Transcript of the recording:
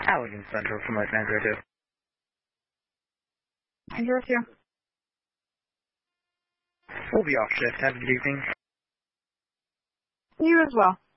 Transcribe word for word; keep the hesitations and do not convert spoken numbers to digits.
Allegan Central from Light nine zero two. nine zero two. We'll be off shift. Have a good evening. You as well.